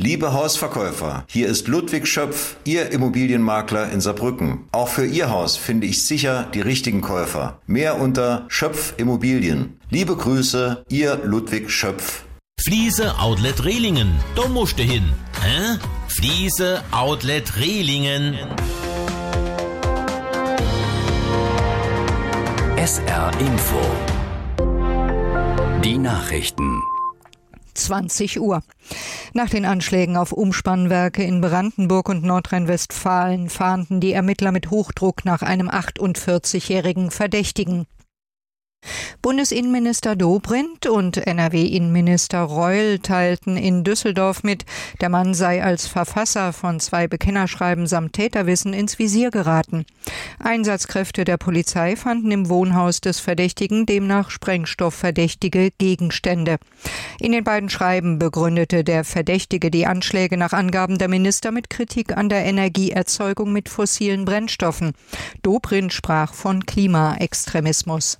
Liebe Hausverkäufer, hier ist Ludwig Schöpf, Ihr Immobilienmakler in Saarbrücken. Auch für Ihr Haus finde ich sicher die richtigen Käufer. Mehr unter Schöpf Immobilien. Liebe Grüße, Ihr Ludwig Schöpf. Fliese Outlet Rehlingen, da musst du hin. Hä? Fliese Outlet Rehlingen. SR Info. Die Nachrichten. 20 Uhr. Nach den Anschlägen auf Umspannwerke in Brandenburg und Nordrhein-Westfalen fahnden die Ermittler mit Hochdruck nach einem 48-jährigen Verdächtigen. Bundesinnenminister Dobrindt und NRW-Innenminister Reul teilten in Düsseldorf mit, der Mann sei als Verfasser von 2 Bekennerschreiben samt Täterwissen ins Visier geraten. Einsatzkräfte der Polizei fanden im Wohnhaus des Verdächtigen demnach sprengstoffverdächtige Gegenstände. In den beiden Schreiben begründete der Verdächtige die Anschläge nach Angaben der Minister mit Kritik an der Energieerzeugung mit fossilen Brennstoffen. Dobrindt sprach von Klimaextremismus.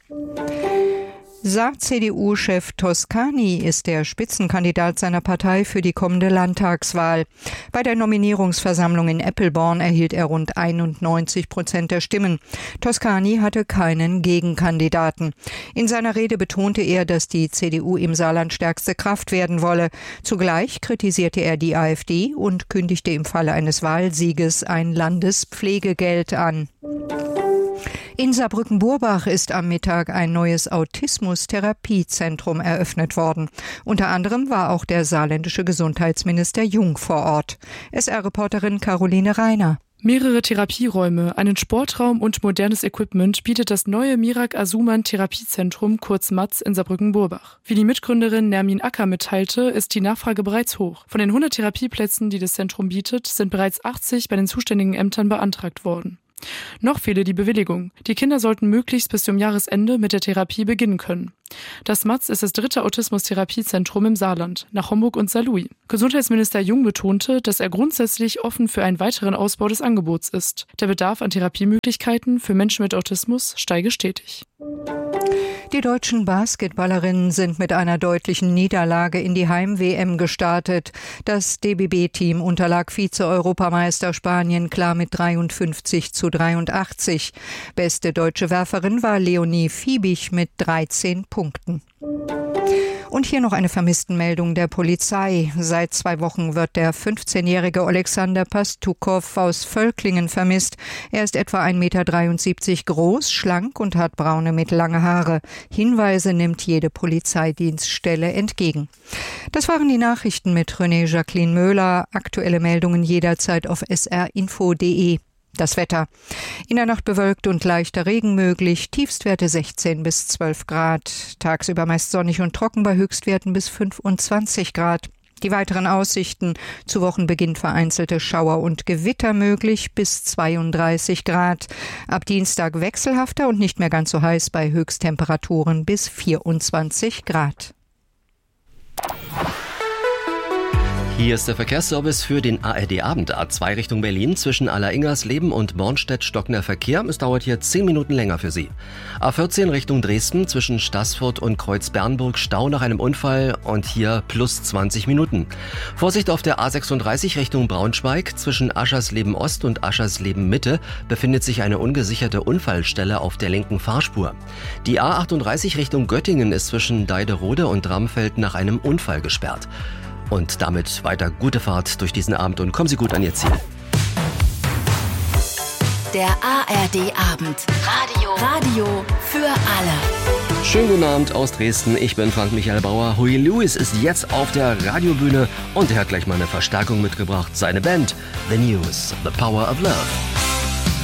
Saar-CDU-Chef Toscani ist der Spitzenkandidat seiner Partei für die kommende Landtagswahl. Bei der Nominierungsversammlung in Eppelborn erhielt er rund 91% der Stimmen. Toscani hatte keinen Gegenkandidaten. In seiner Rede betonte er, dass die CDU im Saarland stärkste Kraft werden wolle. Zugleich kritisierte er die AfD und kündigte im Falle eines Wahlsieges ein Landespflegegeld an. In Saarbrücken-Burbach ist am Mittag ein neues Autismus-Therapiezentrum eröffnet worden. Unter anderem war auch der saarländische Gesundheitsminister Jung vor Ort. SR-Reporterin Caroline Reiner. Mehrere Therapieräume, einen Sportraum und modernes Equipment bietet das neue Mirak Asuman Therapiezentrum, kurz MATZ, in Saarbrücken-Burbach. Wie die Mitgründerin Nermin Acker mitteilte, ist die Nachfrage bereits hoch. Von den 100 Therapieplätzen, die das Zentrum bietet, sind bereits 80 bei den zuständigen Ämtern beantragt worden. Noch fehle die Bewilligung. Die Kinder sollten möglichst bis zum Jahresende mit der Therapie beginnen können. Das MATZ ist das 3. Autismus-Therapiezentrum im Saarland, nach Homburg und Saarlouis. Gesundheitsminister Jung betonte, dass er grundsätzlich offen für einen weiteren Ausbau des Angebots ist. Der Bedarf an Therapiemöglichkeiten für Menschen mit Autismus steige stetig. Die deutschen Basketballerinnen sind mit einer deutlichen Niederlage in die Heim-WM gestartet. Das DBB-Team unterlag Vize-Europameister Spanien klar mit 53-83. Beste deutsche Werferin war Leonie Fiebig mit 13 Punkten. Und hier noch eine Vermisstenmeldung der Polizei. Seit 2 Wochen wird der 15-jährige Alexander Pastukow aus Völklingen vermisst. Er ist etwa 1,73 Meter groß, schlank und hat braune mittellange Haare. Hinweise nimmt jede Polizeidienststelle entgegen. Das waren die Nachrichten mit René Jacqueline Möhler. Aktuelle Meldungen jederzeit auf srinfo.de. Das Wetter. In der Nacht bewölkt und leichter Regen möglich, Tiefstwerte 16 bis 12 Grad. Tagsüber meist sonnig und trocken bei Höchstwerten bis 25 Grad. Die weiteren Aussichten: zu Wochenbeginn vereinzelte Schauer und Gewitter möglich bis 32 Grad. Ab Dienstag wechselhafter und nicht mehr ganz so heiß bei Höchsttemperaturen bis 24 Grad. Hier ist der Verkehrsservice für den ARD-Abend. A2 Richtung Berlin zwischen Alleringersleben und Bornstedt stockender Verkehr. Es dauert hier 10 Minuten länger für Sie. A14 Richtung Dresden zwischen Staßfurt und Kreuzbernburg Stau nach einem Unfall und hier plus 20 Minuten. Vorsicht auf der A36 Richtung Braunschweig zwischen Aschersleben Ost und Aschersleben Mitte befindet sich eine ungesicherte Unfallstelle auf der linken Fahrspur. Die A38 Richtung Göttingen ist zwischen Deiderode und Dramfeld nach einem Unfall gesperrt. Und damit weiter gute Fahrt durch diesen Abend und kommen Sie gut an Ihr Ziel. Der ARD-Abend. Radio für alle. Schönen guten Abend aus Dresden. Ich bin Frank Michael Bauer. Huey Lewis ist jetzt auf der Radiobühne und er hat gleich mal eine Verstärkung mitgebracht. Seine Band, The News, The Power of Love.